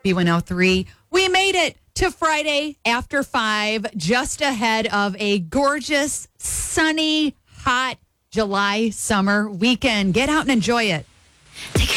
B103. We made it to Friday after 5, just ahead of a gorgeous, sunny, hot July summer weekend. Get out and enjoy it.